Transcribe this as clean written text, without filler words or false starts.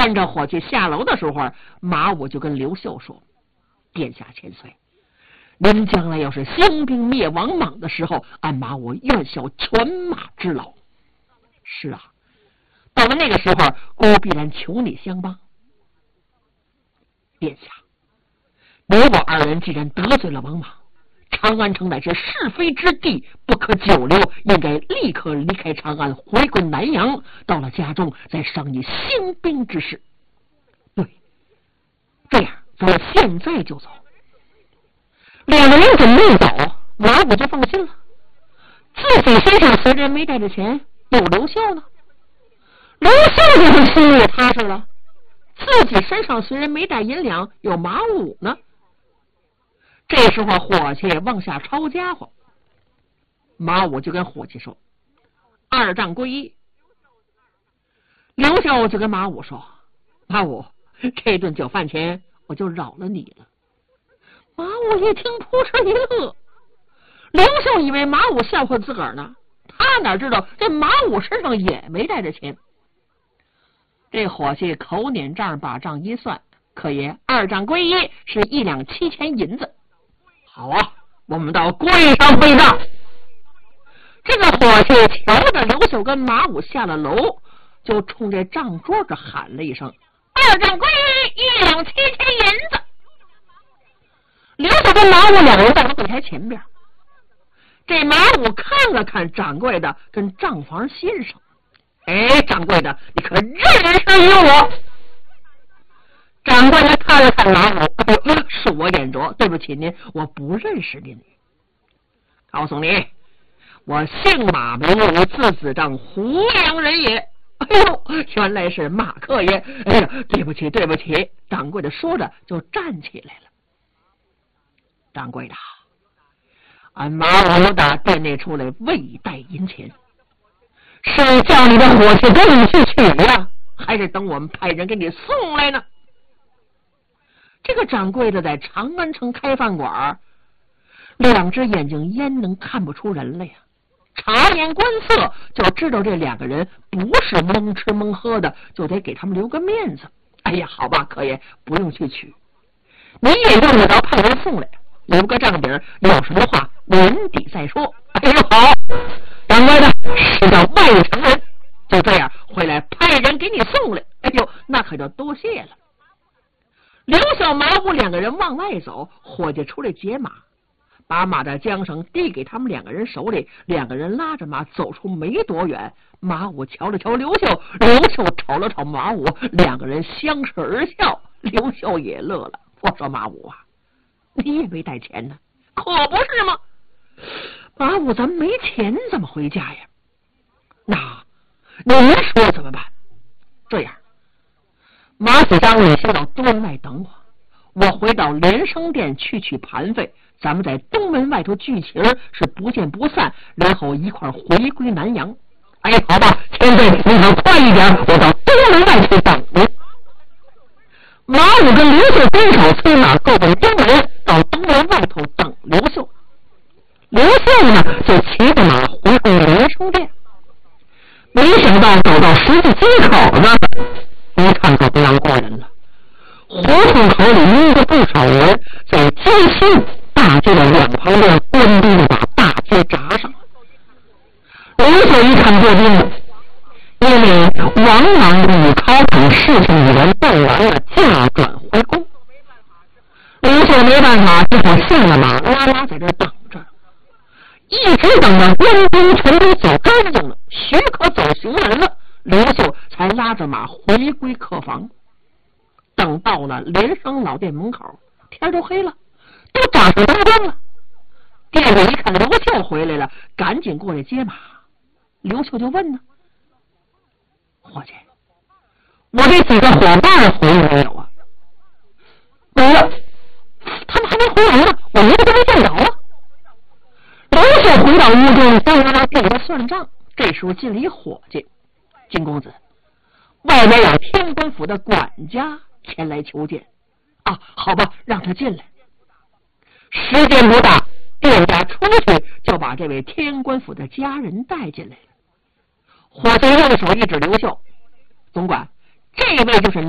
看着伙计下楼的时候，马武就跟刘秀说：“殿下千岁，您将来要是兴兵灭王莽的时候，俺马武愿效犬马之劳。是啊，到了那个时候，孤必然求你相帮。殿下，你我二人既然得罪了王莽，长安城乃是是非之地，不可久留，应该立刻离开长安，回归南阳，到了家中再商议兴兵之事。对，这样咱们现在就走。”两个人准备走，马武就放心了，自己身上虽然没带着钱，有刘秀呢。刘秀就是心里也踏实了，自己身上虽然没带银两，有马武呢。这时候伙计往下抄家伙，马武就跟伙计说：“2丈归一。”刘秀就跟马武说：“马武，这顿酒饭钱我就饶了你了。”马武一听，扑哧一乐。刘秀以为马武笑话自个儿呢，他哪知道这马武身上也没带着钱。这伙计口捻账，把账一算，可也2丈归一，是1两7钱银子。好啊，我们到柜上会账。这个伙计瞧着刘秀跟马武下了楼，就冲这账桌子喊了一声：“2丈归一，1两7钱银子。”刘秀跟马武两人在柜台前边，这马武看了看掌柜的跟账房先生：“哎，掌柜的，你可认识于我？”掌柜的看了看马武：“哎呦，恕我眼拙，对不起您，我不认识您。告诉你，我姓马名武，字子章，湖阳人也。”哎呦，原来是马客爷！哎呀，对不起，对不起！掌柜的说着就站起来了。掌柜的，俺马武打店内出来未带银钱，是叫你的伙计跟你去取呀，还是等我们派人给你送来呢？这个掌柜的在长安城开饭馆，2只眼睛焉能看不出人来呀？察言观色就知道这2个人不是蒙吃蒙喝的，就得给他们留个面子。哎呀，好吧，客爷，不用去取，你也用得着派人送来，留个账本，有什么话年底再说。哎呦，好，掌柜的是个外城人，就这样回来派人给你送来。哎呦，那可就多谢了。刘秀、马武2个人往外走，伙计出来解马，把马的缰绳递给他们2个人手里，2个人拉着马走出没多远。马武瞧了瞧刘秀，刘秀瞅了瞅马武，2个人相视而笑。刘秀也乐了，我说马武啊，你也没带钱呢，可不是吗？马武，咱没钱怎么回家呀？那您说怎么办？这样，马子章，你先到东门外等我，我回到连生殿去取盘费，咱们在东门外头聚齐是不见不散，然后一块回归南阳。哎，好吧，千岁，你可快一点，我到东门外去等您。马武跟刘秀分手催马够奔东门，到东门外头等刘秀。刘秀呢，就骑着马回归连生殿。没想到走到十字街口呢，一看可不让过人了。胡同口里拥着不少人，在街心大街的2旁边官兵把大街闸上了。刘秀一看这兵，因为王莽与考场事情已然办完了，驾转回宫。刘秀没办法，只好下了马，拉在这等着，一直等到官兵全都走干净了，许可走行人了，刘秀才拉着马回归客房。等到了连生老店门口，天都黑了，都打上灯光了。店里一看刘秀回来了，赶紧过来接马。刘秀就问呢：“伙计，我这几个伙伴回来没有啊？”“没了，他们还没回来呢，我一个都没见着啊。”刘秀回到屋中，当然给他算账。这时候进了一伙计：“金公子，外面有天官府的管家前来求见。”“啊，好吧，让他进来。”时间不大，店家出去就把这位天官府的家人带进来了。伙计用手一指刘秀：“总管，这位就是